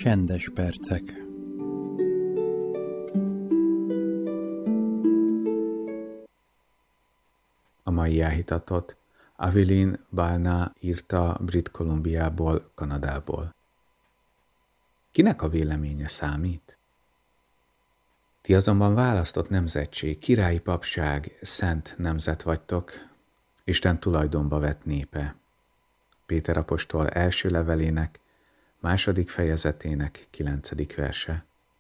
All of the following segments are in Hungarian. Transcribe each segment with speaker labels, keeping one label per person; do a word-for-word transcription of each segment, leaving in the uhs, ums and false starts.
Speaker 1: Csendes percek.
Speaker 2: A mai áhítatot Avelin Balna írta Brit Columbiából, Kanadából. Kinek a véleménye számít? Ti azonban választott nemzetség, királyi papság, szent nemzet vagytok, Isten tulajdonba vett népe. Péter apostol első levelének, második fejezetének kilencedik verse.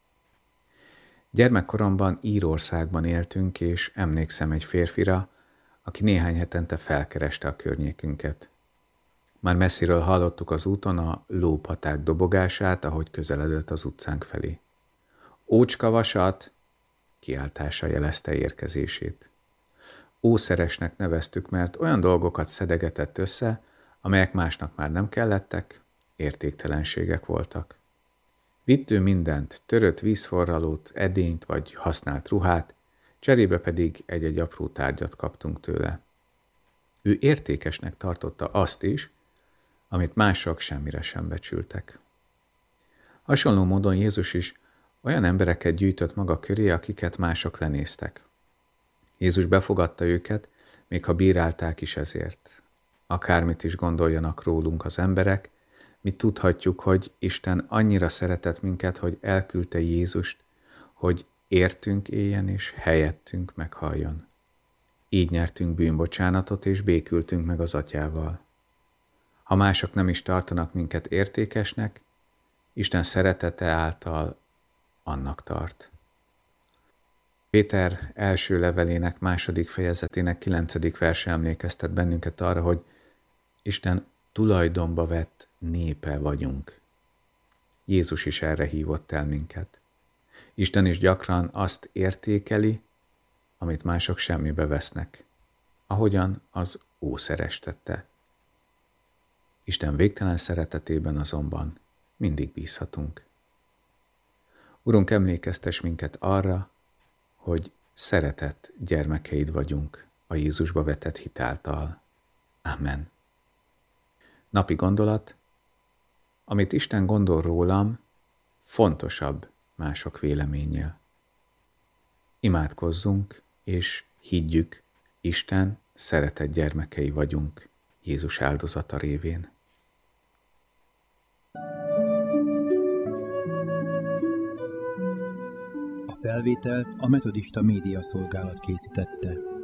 Speaker 2: Gyermekkoromban Írországban éltünk, és emlékszem egy férfira, aki néhány hetente felkereste a környékünket. Már messziről hallottuk az úton a lópaták dobogását, ahogy közeledett az utcánk felé. Ócskavasat! Kiáltása jelezte érkezését. Ószeresnek neveztük, mert olyan dolgokat szedegetett össze, amelyek másnak már nem kellettek, értéktelenségek voltak. Vitt ő mindent, törött vízforralót, edényt vagy használt ruhát, cserébe pedig egy-egy apró tárgyat kaptunk tőle. Ő értékesnek tartotta azt is, amit mások semmire sem becsültek. Hasonló módon Jézus is olyan embereket gyűjtött maga köré, akiket mások lenéztek. Jézus befogadta őket, még ha bírálták is ezért. Akármit is gondoljanak rólunk az emberek, mi tudhatjuk, hogy Isten annyira szeretett minket, hogy elküldte Jézust, hogy értünk éljen és helyettünk meghalljon. Így nyertünk bűnbocsánatot és békültünk meg az Atyával. Ha mások nem is tartanak minket értékesnek, Isten szeretete által annak tart. Péter első levelének második fejezetének kilencedik verse emlékeztet bennünket arra, hogy Isten tulajdonba vett népe vagyunk. Jézus is erre hívott el minket. Isten is gyakran azt értékeli, amit mások semmibe vesznek, ahogyan az ószeres tette. Isten végtelen szeretetében azonban mindig bízhatunk. Urunk, emlékeztes minket arra, hogy szeretett gyermekeid vagyunk a Jézusba vetett hit által. Amen. Napi gondolat: amit Isten gondol rólam, fontosabb mások véleményénél. Imádkozzunk, és higgyük, Isten szeretett gyermekei vagyunk Jézus áldozata révén.
Speaker 1: A felvételt a Metodista Média Szolgálat készítette.